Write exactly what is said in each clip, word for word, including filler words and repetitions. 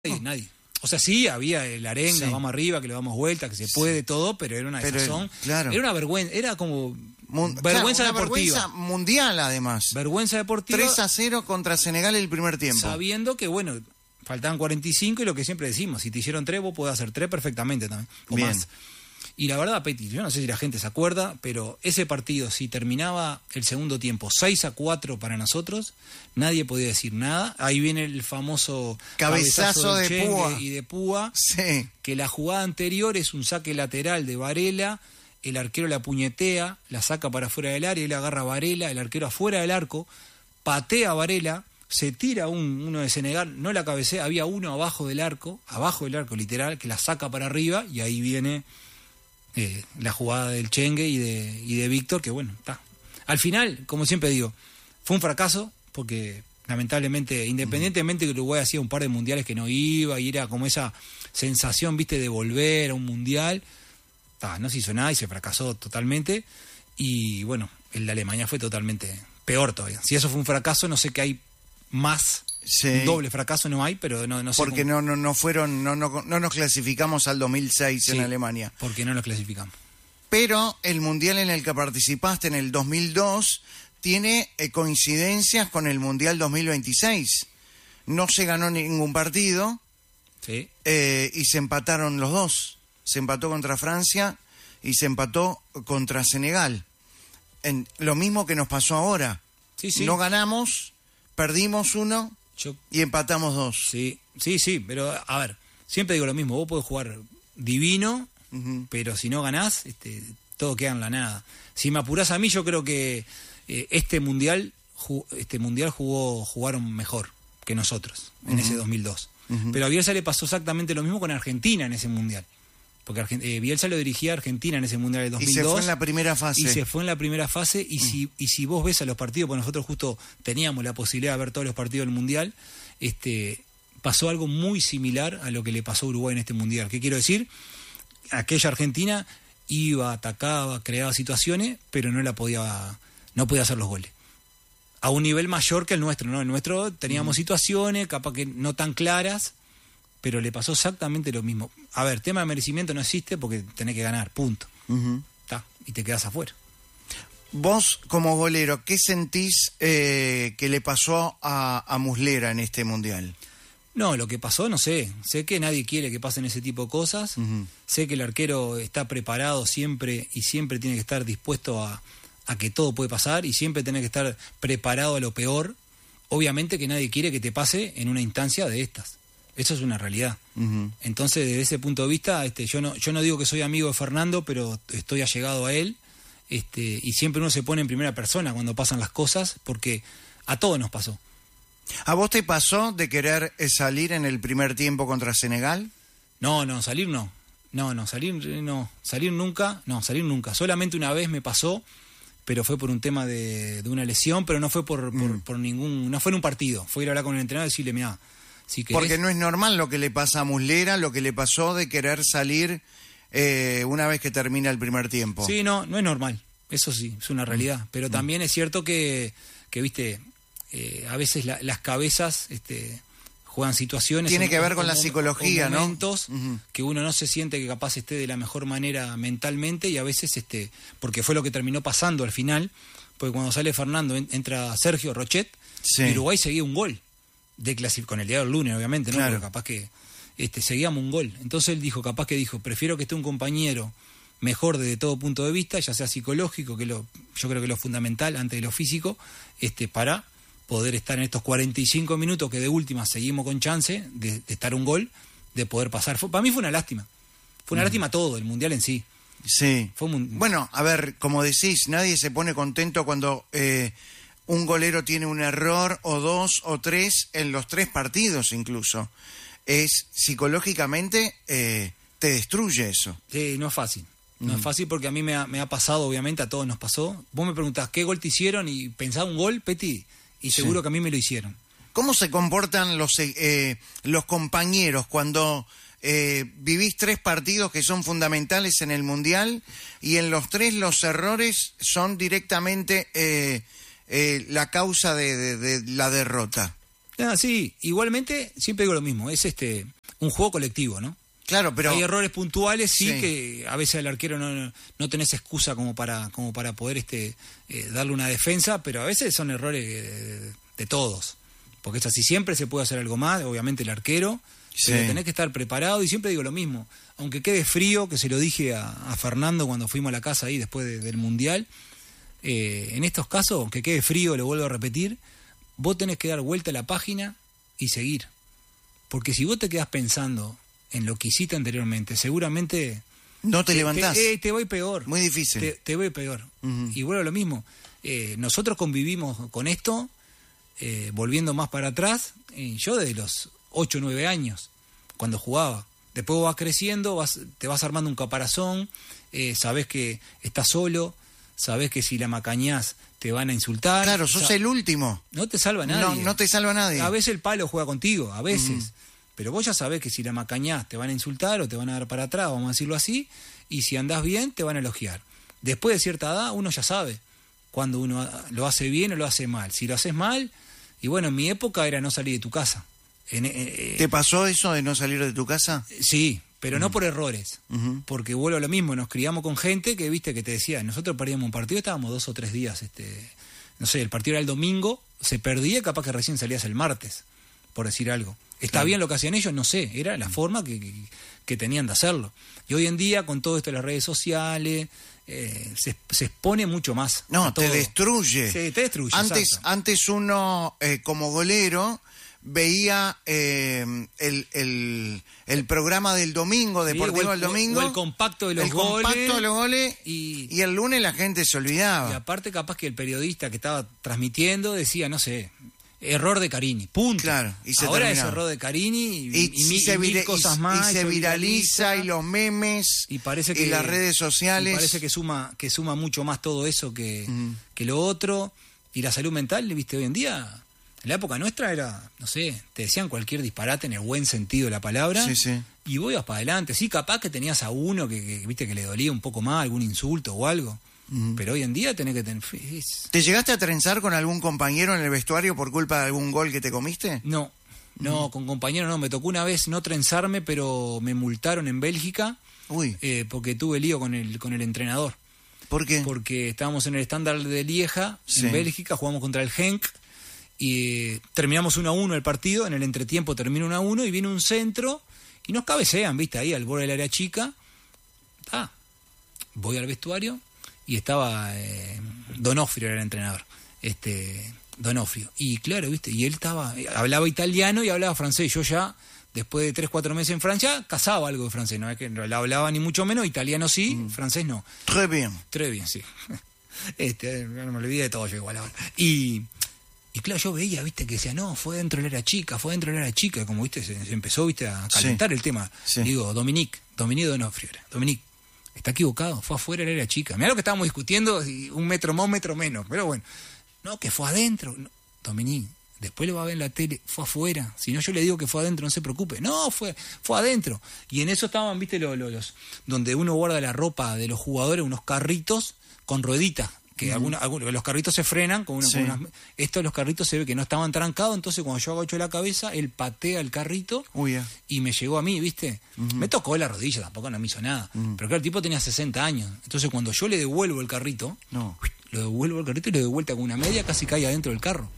Nadie, nadie. O sea, sí, había el arenga, Sí. vamos arriba, que le damos vuelta, que se puede, todo, pero era una Pero, desazón. claro. Era una vergüenza, era como Mun- vergüenza claro, una deportiva. vergüenza mundial, además. Vergüenza deportiva. tres a cero contra Senegal el primer tiempo. Sabiendo que, bueno, faltaban cuarenta y cinco y lo que siempre decimos, si te hicieron tres, vos podés hacer tres perfectamente también, o Bien. más. Y la verdad, Peti, yo no sé si la gente se acuerda, pero ese partido, si terminaba el segundo tiempo seis a cuatro para nosotros, nadie podía decir nada. Ahí viene el famoso Cabezazo del de Chengue Púa. y de Púa, Sí. que la jugada anterior es un saque lateral de Varela, el arquero la puñetea, la saca para afuera del área, él agarra a Varela, el arquero afuera del arco, patea a Varela, se tira un, uno de Senegal, no la cabecea, había uno abajo del arco, abajo del arco literal, que la saca para arriba y ahí viene eh, la jugada del Chengue y de, y de Víctor, que bueno, está. Al final, como siempre digo, fue un fracaso porque lamentablemente, independientemente que Uruguay hacía un par de mundiales que no iba y era como esa sensación, viste, de volver a un mundial, ta, no se hizo nada y se fracasó totalmente. Y bueno, el de Alemania fue totalmente peor todavía. Si eso fue un fracaso, no sé qué hay más. Sí. Un doble fracaso no hay, pero no, no sé Porque cómo- no, no, no fueron, no, no, no nos clasificamos al dos mil seis Sí, en Alemania. porque no nos clasificamos. Pero el mundial en el que participaste en el dos mil dos tiene eh, coincidencias con el mundial dos mil veintiséis. No se ganó ningún partido Sí. eh, y se empataron los dos. Se empató contra Francia y se empató contra Senegal. En, lo mismo que nos pasó ahora. Sí, sí. No ganamos, perdimos uno Yo y empatamos dos. Sí, sí, sí, pero a ver, siempre digo lo mismo, vos podés jugar divino, Ujú. pero si no ganás, este, todo queda en la nada. Si me apurás a mí, yo creo que eh, este mundial ju- este mundial jugó jugaron mejor que nosotros en ese dos mil dos. Ujú. Pero a Bielsa le pasó exactamente lo mismo con Argentina en ese mundial. Porque Argen- eh, Bielsa lo dirigía a Argentina en ese mundial del dos Y mil se dos. fue en la primera fase. Y se fue en la primera fase y, si, y si vos ves a los partidos, porque nosotros justo teníamos la posibilidad de ver todos los partidos del Mundial, este, pasó algo muy similar a lo que le pasó a Uruguay en este Mundial. ¿Qué quiero decir? Aquella Argentina iba, atacaba, creaba situaciones, pero no la podía, no podía hacer los goles. A un nivel mayor que el nuestro, ¿no? El nuestro teníamos situaciones, capaz que no tan claras, pero le pasó exactamente lo mismo. A ver, tema de merecimiento no existe porque tenés que ganar, punto. Ujú. Ta, y te quedas afuera. Vos, como golero, ¿qué sentís eh, que le pasó a, a Muslera en este mundial? No, lo que pasó, no sé. Sé que nadie quiere que pasen ese tipo de cosas. Ujú. Sé que el arquero está preparado siempre y siempre tiene que estar dispuesto a, a que todo puede pasar y siempre tiene que estar preparado a lo peor. Obviamente que nadie quiere que te pase en una instancia de estas. Eso es una realidad. Ujú. Entonces, desde ese punto de vista, este, yo no, yo no digo que soy amigo de Fernando, pero estoy allegado a él. Este, y siempre uno se pone en primera persona cuando pasan las cosas, porque a todos nos pasó. ¿A vos te pasó de querer eh, salir en el primer tiempo contra Senegal? No, no, salir no. No, no, salir no. Salir nunca, no, salir nunca. Solamente una vez me pasó, pero fue por un tema de, de una lesión, pero no fue por, por, Mm. por ningún, no fue en un partido. Fue ir a hablar con el entrenador y decirle, mira, si querés... Porque no es normal lo que le pasa a Muslera, lo que le pasó de querer salir eh, una vez que termina el primer tiempo. Sí, no, no es normal. Eso sí, es una realidad. Pero también es cierto que, que viste, eh, a veces la- las cabezas este, juegan situaciones... Tiene o- que ver o con la mom- psicología, o ¿no? momentos Ujú. que uno no se siente que capaz esté de la mejor manera mentalmente y a veces, este porque fue lo que terminó pasando al final, porque cuando sale Fernando en- entra Sergio Rochet, Sí. y Uruguay seguía un gol, de clasi- con el día del lunes obviamente, ¿no? Claro. Pero capaz que este, seguíamos un gol. Entonces él dijo, capaz que dijo, prefiero que esté un compañero mejor desde todo punto de vista, ya sea psicológico, que lo, yo creo que es lo fundamental antes de lo físico, este, para poder estar en estos cuarenta y cinco minutos que de última seguimos con chance de, de estar un gol, de poder pasar. Fue, para mí fue una lástima. Fue una lástima todo, el Mundial en sí. Sí. Fue un- Bueno, a ver, como decís, nadie se pone contento cuando eh, un golero tiene un error o dos o tres en los tres partidos incluso. Es psicológicamente eh, te destruye eso. Sí, no es fácil. No es fácil porque a mí me ha, me ha pasado, obviamente, a todos nos pasó. Vos me preguntás, ¿qué gol te hicieron? Y pensaba un gol, Peti, y Sí. seguro que a mí me lo hicieron. ¿Cómo se comportan los, eh, los compañeros cuando eh, vivís tres partidos que son fundamentales en el Mundial y en los tres los errores son directamente eh, eh, la causa de, de- de la derrota? Ah, sí, igualmente, siempre digo lo mismo, es este un juego colectivo, ¿no? Claro, pero... Hay errores puntuales, sí, sí. que a veces el arquero no, no tenés excusa como para como para poder este eh, darle una defensa, pero a veces son errores de, de todos. Porque es así, siempre se puede hacer algo más, obviamente el arquero, Sí. pero tenés que estar preparado y siempre digo lo mismo. Aunque quede frío, que se lo dije a, a Fernando cuando fuimos a la casa ahí después de, del Mundial, eh, en estos casos, aunque quede frío, lo vuelvo a repetir, vos tenés que dar vuelta a la página y seguir. Porque si vos te quedás pensando en lo que hiciste anteriormente, seguramente... No te, te levantás. Te, eh, te voy peor. Muy difícil. Te, te voy peor. Uh-huh. Y vuelvo a lo mismo. Eh, nosotros convivimos con esto, eh, volviendo más para atrás, eh, yo desde los ocho o nueve años, cuando jugaba. Después vas creciendo, vas, te vas armando un caparazón, eh, sabés que estás solo, sabés que si la macañás te van a insultar. Claro, sos o sea, el último. No te salva nadie. No, no te salva nadie. A veces el palo juega contigo, a veces. Uh-huh. Pero vos ya sabés que si la macañás te van a insultar o te van a dar para atrás, vamos a decirlo así, y si andás bien te van a elogiar. Después de cierta edad uno ya sabe cuando uno lo hace bien o lo hace mal. Si lo haces mal, y bueno, en mi época era no salir de tu casa. En, eh, ¿Te pasó eso de no salir de tu casa? Sí, pero uh-huh. no por errores. Uh-huh. Porque vuelvo a lo mismo, nos criamos con gente que, viste, que te decía, nosotros perdíamos un partido, estábamos dos o tres días, este, no sé, el partido era el domingo, se perdía, capaz que recién salías el martes, por decir algo. ¿Está claro. bien lo que hacían ellos? No sé, era la forma que, que, que tenían de hacerlo. Y hoy en día, con todo esto de las redes sociales, eh, se, se expone mucho más. No, te destruye. Sí, te destruye. Antes, antes uno, eh, como golero, veía eh, el, el, el programa del domingo, Deportivo sí, del Domingo. O el compacto de los el goles. El compacto de los goles. Y, y el lunes la gente se olvidaba. Y aparte, capaz que el periodista que estaba transmitiendo decía, no sé... Error de Carini, punto. Claro, y se Ahora terminaba. es error de Carini y, y, y, y, se y mil vira, cosas y, más. Y se viraliza, y los memes, y, parece que, y las redes sociales. Y parece que suma que suma mucho más todo eso que, mm. que lo otro. Y la salud mental, viste, hoy en día, en la época nuestra era, no sé, te decían cualquier disparate en el buen sentido de la palabra. Sí, sí. Y vos ibas para adelante. Sí, capaz que tenías a uno que, que, viste, que le dolía un poco más, algún insulto o algo. Pero hoy en día tenés que tener... ¿Te llegaste a trenzar con algún compañero en el vestuario por culpa de algún gol que te comiste? No, no, mm. con compañero no. Me tocó una vez no trenzarme, pero me multaron en Bélgica. Uy. Eh, porque tuve lío con el, con el entrenador. ¿Por qué? Porque estábamos en el estándar de Lieja, sí. en Bélgica, jugamos contra el Genk, y eh, terminamos uno a uno el partido, en el entretiempo termina uno a uno, y viene un centro, y nos cabecean, viste, ahí al borde del área chica. Ah, voy al vestuario... y estaba eh, Donofrio era el entrenador, este Donofrio, y claro, viste, y él estaba, hablaba italiano y hablaba francés. Yo ya, después de tres, cuatro meses en Francia, cazaba algo de francés, no es que no hablaba ni mucho menos, italiano sí, mm. francés no. Très bien. Très bien, sí. Este, no me olvidé de todo yo igual ahora. Y, y claro, yo veía, viste, que decía, no, fue dentro de la era chica, fue dentro de la era chica, como viste, se, se empezó, viste, a calentar sí. el tema. Sí. Digo, Dominique, Dominique Donofrio era, Dominique. Está equivocado, fue afuera, era chica. Mirá lo que estábamos discutiendo, un metro más, un metro menos. Pero bueno, no, que fue adentro. No, Dominique, después lo va a ver en la tele, fue afuera. Si no, yo le digo que fue adentro, no se preocupe. No, fue fue adentro. Y en eso estaban, viste, los, los, los donde uno guarda la ropa de los jugadores, unos carritos con rueditas. Que uh-huh. algunos, algunos, los carritos se frenan con, una, sí. con unas... Estos los carritos se ve que no estaban trancados, entonces cuando yo agacho la cabeza, él patea el carrito Uy, yeah. y me llegó a mí, ¿viste? Uh-huh. Me tocó la rodilla, tampoco no me hizo nada. Uh-huh. Pero claro, el tipo tenía sesenta años. Entonces cuando yo le devuelvo el carrito, no. lo devuelvo el carrito y lo de vuelta con una media, casi cae adentro del carro.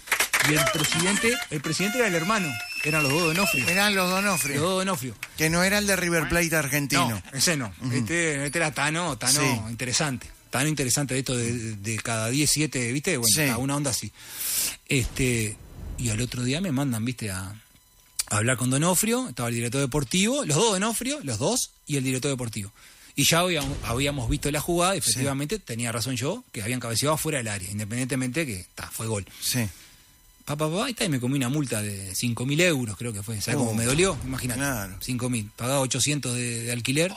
Y el presidente, el presidente era el hermano, eran los dos Donofrio. Eran los Donofrio. Los dos Donofrio. Que no era el de River Plate argentino. No, ese no. Uh-huh. Este, este era Tano, Tano, sí. interesante. Tan interesante esto de, de cada diez, siete, ¿viste? Bueno, sí. una onda así. Este, y al otro día me mandan, ¿viste? A, a hablar con Donofrio, estaba el director deportivo, los dos Donofrio, los dos, y el director deportivo. Y ya habíamos, habíamos visto la jugada, efectivamente, sí. tenía razón yo, que habían cabeceado fuera del área, independientemente que ta, fue gol. Sí. Papá, papá, y, y me comí una multa de cinco mil euros, creo que fue. ¿Sabes uh, cómo me dolió? Imagínate. Claro. cinco mil. Pagaba ochocientos de, de alquiler.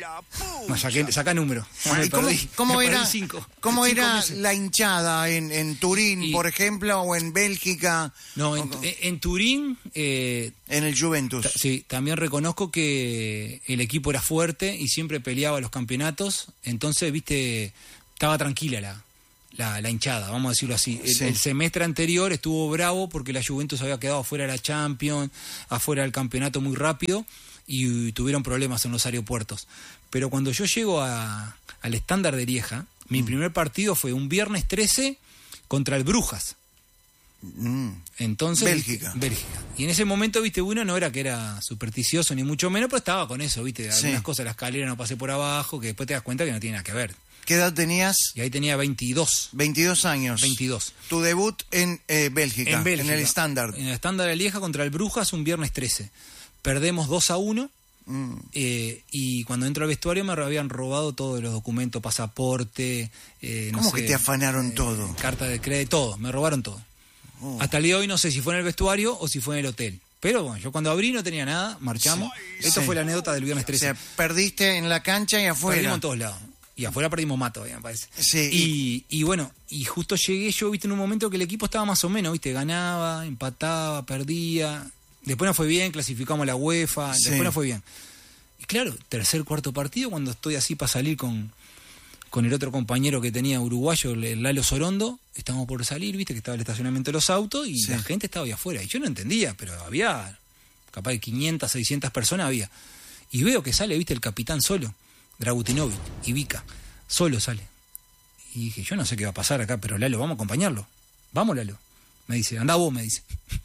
No, saqué, saca número. ¿Y cómo, cómo era, cinco, ¿cómo cinco era meses. la hinchada en, en Turín, y, por ejemplo, o en Bélgica? No, en, en Turín... Eh, en el Juventus. Ta, sí, también reconozco que el equipo era fuerte y siempre peleaba los campeonatos. Entonces, viste, estaba tranquila la... la, la hinchada, vamos a decirlo así. El, Sí. el semestre anterior estuvo bravo porque la Juventus había quedado afuera de la Champions, afuera del campeonato muy rápido y, y tuvieron problemas en los aeropuertos. Pero cuando yo llego a, al estándar de Lieja, mi mm. primer partido fue un viernes trece contra el Brujas. Mm. Entonces, Bélgica. Bélgica. Y en ese momento, viste, uno no era que era supersticioso ni mucho menos, pero estaba con eso, viste, algunas sí. cosas, la escalera no pasé por abajo, que después te das cuenta que no tiene nada que ver. ¿Qué edad tenías? Y ahí tenía veintidós. veintidós años. veintidós. Tu debut en eh, Bélgica, en Bélgica, en el estándar. En el estándar de Lieja contra el Brujas, un viernes trece. Perdemos dos a uno. Mm. Eh, y cuando entro al vestuario me habían robado todos los documentos, pasaporte, eh, no ¿Cómo sé, que te afanaron eh, todo? Carta de crédito, todo, me robaron todo. Oh. Hasta el día de hoy no sé si fue en el vestuario o si fue en el hotel. Pero bueno, yo cuando abrí no tenía nada, marchamos. Sí, Esto sí. fue la anécdota del viernes trece. O sea, perdiste en la cancha y afuera. Perdimos en todos lados. Y afuera perdimos mato, me parece. Sí, y, y bueno, y justo llegué yo, viste, en un momento que el equipo estaba más o menos, viste, ganaba, empataba, perdía. Después no fue bien, clasificamos a la UEFA, sí. después no fue bien. Y claro, tercer, cuarto partido, cuando estoy así para salir con, con el otro compañero que tenía uruguayo, el Lalo Sorondo, estábamos por salir, viste, que estaba el estacionamiento de los autos y sí. la gente estaba ahí afuera. Y yo no entendía, pero había capaz de quinientas, seiscientas personas había. Y veo que sale, viste, el capitán solo, Dragutinovic, y Vika, solo sale. Y dije, yo no sé qué va a pasar acá, pero Lalo, vamos a acompañarlo. Vamos, Lalo. Me dice, andá vos, me dice.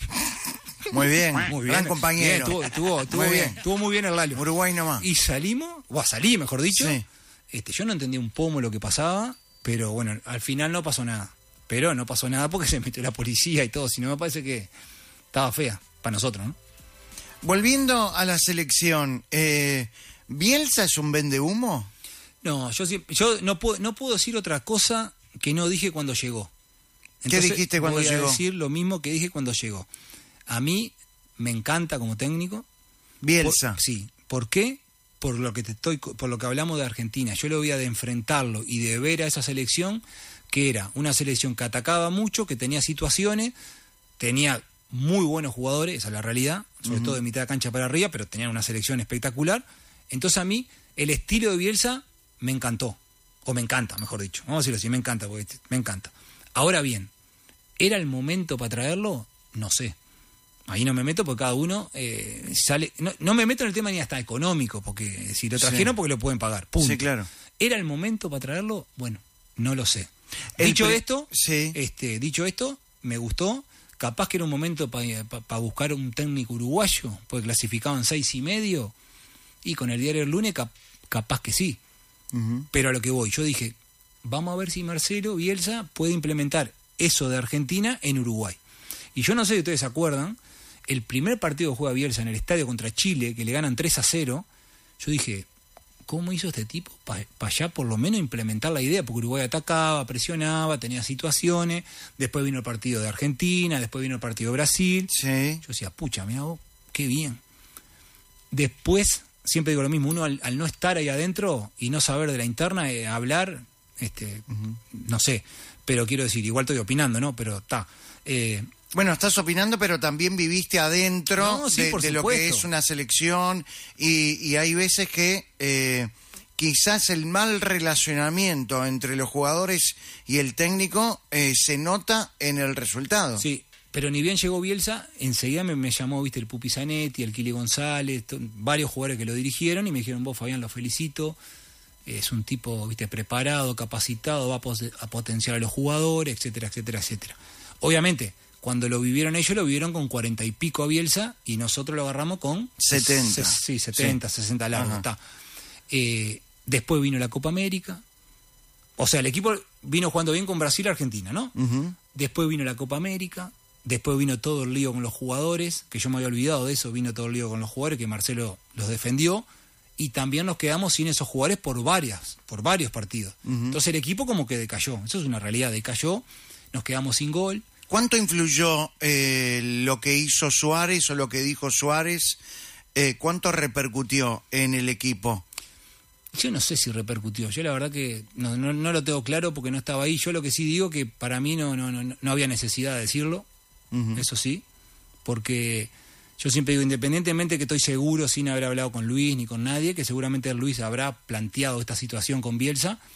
Muy bien, muy bien, gran compañero. Bien, estuvo, estuvo, estuvo muy bien, estuvo muy bien el Lalo. Uruguay nomás. Y salimos, o salí, mejor dicho. Sí. Este, yo no entendía un pomo lo que pasaba, pero bueno, al final no pasó nada. Pero no pasó nada porque se metió la policía y todo, sino me parece que estaba fea para nosotros, ¿no? Volviendo a la selección, eh, ¿Bielsa es un vendehumo? No, yo, yo no, puedo, no puedo decir otra cosa que no dije cuando llegó. Entonces, ¿qué dijiste cuando voy llegó? Voy a decir lo mismo que dije cuando llegó. A mí me encanta como técnico. Bielsa. Por, sí. ¿Por qué? Por lo que te estoy, por lo que hablamos de Argentina. Yo lo veía de enfrentarlo y de ver a esa selección, que era una selección que atacaba mucho, que tenía situaciones, tenía muy buenos jugadores, esa es la realidad, sobre uh-huh. todo de mitad de cancha para arriba, pero tenían una selección espectacular. Entonces a mí el estilo de Bielsa me encantó, o me encanta, mejor dicho. Vamos a decirlo así, me encanta, porque me encanta. Ahora bien, ¿era el momento para traerlo? No sé. Ahí no me meto porque cada uno eh, sale... No, no me meto en el tema ni hasta económico, porque si lo trajeron sí. porque lo pueden pagar. Punto. Sí, claro. ¿Era el momento para traerlo? Bueno, no lo sé. El dicho pre... esto, sí. este, dicho esto, me gustó. Capaz que era un momento para pa, pa buscar un técnico uruguayo, porque clasificaban seis y medio, y con el diario El Lunes cap, capaz que sí. Uh-huh. Pero a lo que voy, yo dije, vamos a ver si Marcelo Bielsa puede implementar eso de Argentina en Uruguay. Y yo no sé si ustedes se acuerdan, el primer partido que juega Bielsa en el estadio contra Chile, que le ganan tres a cero, yo dije, ¿cómo hizo este tipo para pa allá por lo menos implementar la idea? Porque Uruguay atacaba, presionaba, tenía situaciones, después vino el partido de Argentina, después vino el partido de Brasil. Sí. Yo decía, pucha, mirá vos, qué bien. Después, siempre digo lo mismo, uno al, al no estar ahí adentro y no saber de la interna, eh, hablar, este, uh-huh. no sé, pero quiero decir, igual estoy opinando, ¿no? Pero está... Eh, Bueno, estás opinando, pero también viviste adentro no, sí, de, de lo que es una selección y, y hay veces que eh, quizás el mal relacionamiento entre los jugadores y el técnico eh, se nota en el resultado. Sí, pero ni bien llegó Bielsa, enseguida me, me llamó, viste, el Pupi Zanetti, el Kili González, to, varios jugadores que lo dirigieron y me dijeron, vos, Fabián, lo felicito, es un tipo, viste, preparado, capacitado, va a, pos- a potenciar a los jugadores, etcétera, etcétera, etcétera. Obviamente, cuando lo vivieron ellos, lo vivieron con cuarenta y pico a Bielsa y nosotros lo agarramos con... setenta. Se, sí, setenta, sí. sesenta largos, está. Eh, después vino la Copa América. O sea, el equipo vino jugando bien con Brasil y Argentina, ¿no? Uh-huh. Después vino la Copa América. Después vino todo el lío con los jugadores, que yo me había olvidado de eso, vino todo el lío con los jugadores, que Marcelo los defendió. Y también nos quedamos sin esos jugadores por varias, por varios partidos. Uh-huh. Entonces el equipo como que decayó. Eso es una realidad, decayó. Nos quedamos sin gol. ¿Cuánto influyó eh, lo que hizo Suárez o lo que dijo Suárez? Eh, ¿Cuánto repercutió en el equipo? Yo no sé si repercutió. Yo la verdad que no, no, no lo tengo claro porque no estaba ahí. Yo lo que sí digo que para mí no, no, no, no había necesidad de decirlo. Uh-huh. Eso sí. Porque yo siempre digo, independientemente que estoy seguro, sin haber hablado con Luis ni con nadie, que seguramente Luis habrá planteado esta situación con Bielsa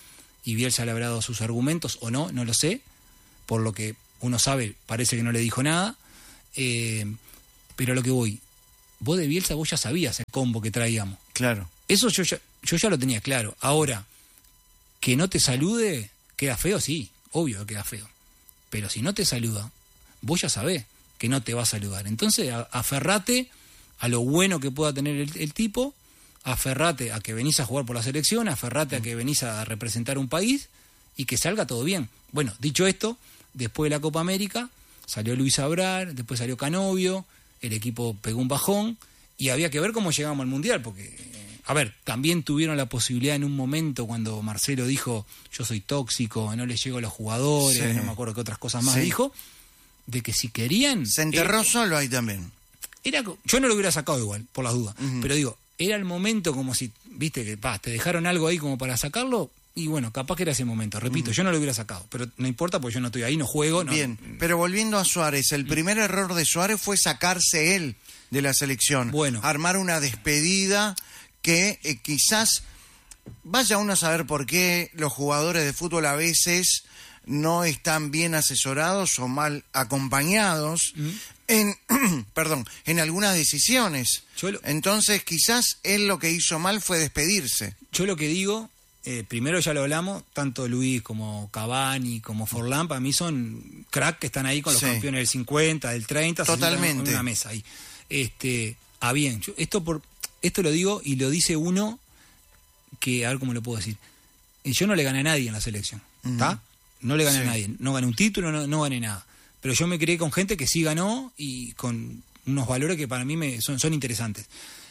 y Bielsa le habrá dado sus argumentos o no, no lo sé, por lo que uno sabe, parece que no le dijo nada, eh, pero a lo que voy, vos de Bielsa vos ya sabías el combo que traíamos. Claro. Eso yo ya, yo ya lo tenía claro. Ahora, que no te salude, queda feo, sí, obvio que queda feo. Pero si no te saluda, vos ya sabés que no te va a saludar. Entonces, a, aferrate a lo bueno que pueda tener el, el tipo, aferrate a que venís a jugar por la selección, aferrate a que venís a representar un país y que salga todo bien. Bueno, dicho esto, después de la Copa América, salió Luis Abrar, después salió Canovio, el equipo pegó un bajón y había que ver cómo llegamos al Mundial, porque... A ver, también tuvieron la posibilidad en un momento cuando Marcelo dijo yo soy tóxico, no le llego a los jugadores, sí. no me acuerdo qué otras cosas más sí. dijo, de que si querían... Se enterró eh, solo ahí también. Era, yo no lo hubiera sacado igual, por las dudas, Uh-huh. pero digo, era el momento como si, viste, que pa, te dejaron algo ahí como para sacarlo, y bueno, capaz que era ese momento, repito, uh-huh. yo no lo hubiera sacado, pero no importa porque yo no estoy ahí, no juego. No. Bien, pero volviendo a Suárez, el primer error de Suárez fue sacarse él de la selección, bueno. armar una despedida... que eh, quizás vaya uno a saber por qué los jugadores de fútbol a veces no están bien asesorados o mal acompañados mm. en perdón, en algunas decisiones. Lo, Entonces quizás él lo que hizo mal fue despedirse. Yo lo que digo, eh, primero ya lo hablamos, tanto Luis como Cavani como Forlán, para mí son crack que están ahí con los sí. campeones del cincuenta, del treinta, totalmente en una mesa ahí. Este, ah bien, yo, esto por Esto lo digo y lo dice uno que, a ver cómo lo puedo decir. Yo no le gané a nadie en la selección, ¿está? Uh-huh. No le gané sí. a nadie. No gané un título, no, no gané nada. Pero yo me crié con gente que sí ganó y con unos valores que para mí me, son, son interesantes.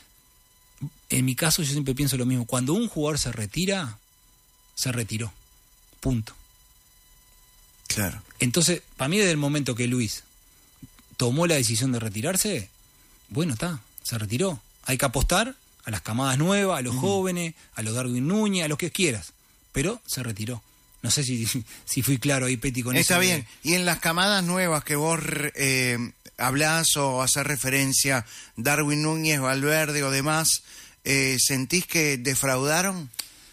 En mi caso yo siempre pienso lo mismo. Cuando un jugador se retira, se retiró. Punto. Claro. Entonces, para mí desde el momento que Luis tomó la decisión de retirarse, bueno, está, se retiró. Hay que apostar a las camadas nuevas, a los uh-huh. jóvenes, a los Darwin Núñez, a los que quieras. Pero se retiró. No sé si, si fui claro ahí, Peti, con eso. Está bien. De... Y en las camadas nuevas que vos eh, hablás o haces referencia, Darwin Núñez, Valverde o demás, eh, ¿sentís que defraudaron?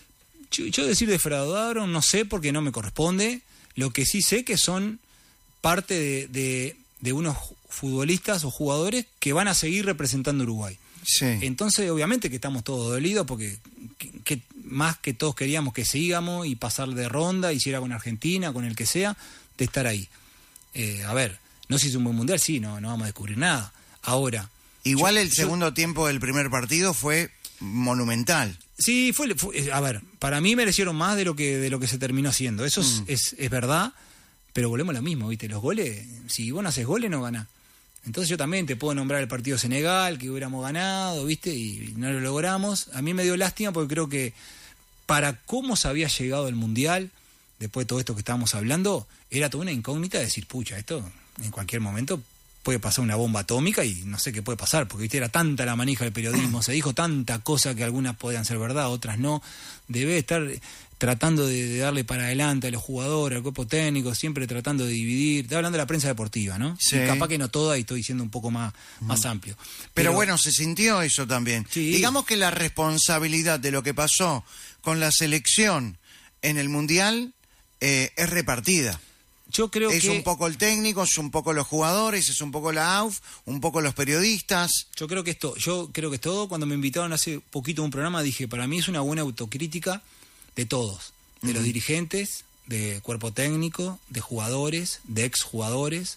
Yo, yo decir defraudaron no sé porque no me corresponde. Lo que sí sé que son parte de, de, de unos futbolistas o jugadores que van a seguir representando a Uruguay. Sí. Entonces obviamente que estamos todos dolidos porque que, que más que todos queríamos que sigamos y pasar de ronda, y si era con Argentina, con el que sea, de estar ahí. Eh, a ver, no se hizo un buen mundial, sí, no, no vamos a descubrir nada. Ahora... Igual yo, el segundo yo, tiempo del primer partido fue monumental. Sí, fue, fue, a ver, para mí merecieron más de lo que de lo que se terminó haciendo. Eso mm. es, es, es verdad, pero volvemos a lo mismo, ¿viste? Los goles, si vos no haces goles, no ganás. Entonces yo también te puedo nombrar el partido Senegal, que hubiéramos ganado, ¿viste? Y no lo logramos. A mí me dio lástima porque creo que para cómo se había llegado el Mundial, después de todo esto que estábamos hablando, era toda una incógnita de decir, pucha, esto en cualquier momento puede pasar una bomba atómica y no sé qué puede pasar, porque ¿viste? Era tanta la manija del periodismo, se dijo tanta cosa que algunas podían ser verdad, otras no. Debe estar tratando de, de darle para adelante a los jugadores, al cuerpo técnico, siempre tratando de dividir. Estoy hablando de la prensa deportiva, ¿no? Sí. Y capaz que no toda, y estoy diciendo un poco más, uh-huh. más amplio. Pero, Pero bueno, se sintió eso también. Sí. Digamos que la responsabilidad de lo que pasó con la selección en el Mundial eh, es repartida. Yo creo es que... un poco el técnico, es un poco los jugadores, es un poco la A U F, un poco los periodistas. Yo creo que esto, yo creo que es todo. Cuando me invitaron hace poquito a un programa dije, para mí es una buena autocrítica de todos, de uh-huh. los dirigentes, de cuerpo técnico, de jugadores, de exjugadores,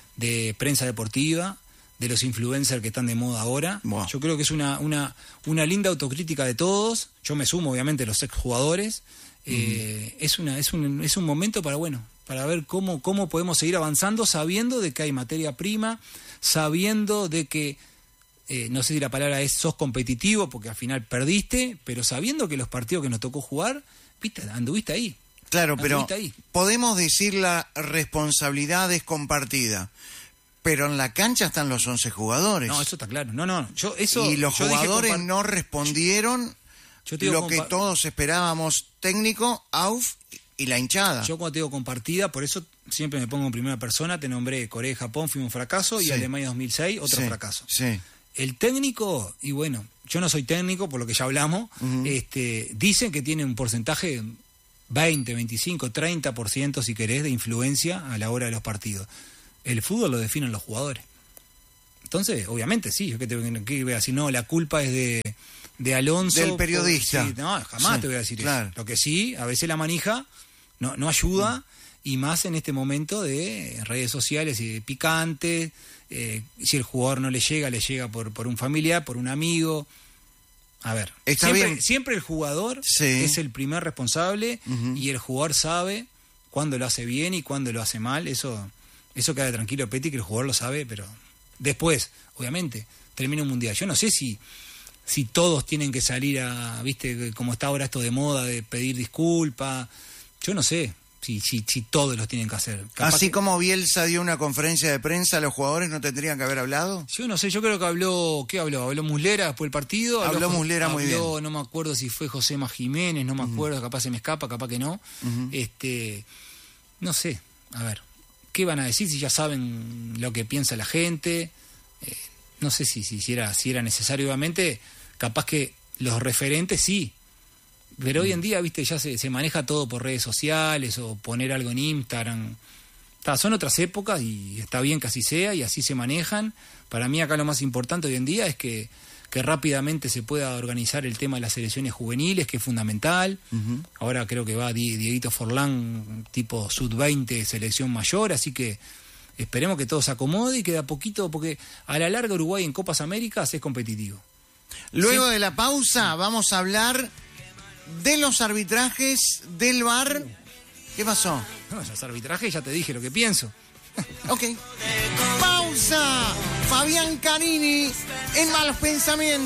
de prensa deportiva, de los influencers que están de moda ahora. Wow. Yo creo que es una, una, una linda autocrítica de todos. Yo me sumo, obviamente, a los exjugadores. Uh-huh. Eh, es una, es un, es un momento para, bueno, para ver cómo, cómo podemos seguir avanzando sabiendo de que hay materia prima, sabiendo de que, eh, no sé si la palabra es sos competitivo porque al final perdiste, pero sabiendo que los partidos que nos tocó jugar, viste, anduviste ahí. Claro, pero ahí. Podemos decir la responsabilidad es compartida, pero en la cancha están los once jugadores. No, eso está claro. No, no, yo eso. Y los yo jugadores dije, no respondieron yo, yo lo que todos esperábamos, técnico, A U F y la hinchada. Yo cuando te digo compartida, por eso siempre me pongo en primera persona, te nombré Corea y Japón, fuimos un fracaso, sí. y Alemania dos mil seis, otro sí. fracaso. Sí. El técnico, y bueno, yo no soy técnico, por lo que ya hablamos, uh-huh. este, dicen que tiene un porcentaje veinte, veinticinco, treinta por ciento si querés de influencia a la hora de los partidos. El fútbol lo definen los jugadores. Entonces, obviamente, sí, yo que te que voy a decir, no, la culpa es de, de Alonso. Del periodista. Por, sí, no, jamás sí, te voy a decir claro. eso. Lo que sí, a veces la manija no, no ayuda, mm. y más en este momento de redes sociales y de picante, eh, si el jugador no le llega, le llega por, por un familiar, por un amigo. A ver, Está siempre, bien. siempre el jugador sí. es el primer responsable, uh-huh. y el jugador sabe cuándo lo hace bien y cuándo lo hace mal. Eso, eso queda tranquilo, Peti, que el jugador lo sabe, pero después, obviamente, termina un mundial. Yo no sé si, si todos tienen que salir a, viste, como está ahora esto de moda, de pedir disculpas. Yo no sé si, si, si todos los tienen que hacer. Capaz Así que, como Bielsa dio una conferencia de prensa, ¿los jugadores no tendrían que haber hablado? Yo no sé, yo creo que habló, ¿qué habló? Habló Muslera después del partido. Habló, habló Muslera habló, muy bien. No me acuerdo si fue Josema Jiménez, no me acuerdo, uh-huh. capaz se me escapa, capaz que no. Uh-huh. Este, no sé, a ver, ¿qué van a decir si ya saben lo que piensa la gente? Eh, no sé si, si, si, era, si era necesario, obviamente, capaz que los referentes sí. Pero hoy en día, viste, ya se, se maneja todo por redes sociales o poner algo en Instagram. Está, son otras épocas y está bien que así sea y así se manejan. Para mí acá lo más importante hoy en día es que, que rápidamente se pueda organizar el tema de las selecciones juveniles, que es fundamental. Uh-huh. Ahora creo que va Dieguito Forlán, tipo sub veinte, selección mayor, así que esperemos que todo se acomode y que de a poquito, porque a la larga Uruguay en Copas Américas es competitivo. Luego ¿Sí? de la pausa vamos a hablar de los arbitrajes del V A R. ¿Qué pasó? No, los arbitrajes ya te dije lo que pienso. Ok. Pausa. Fabián Canini en Malos Pensamientos.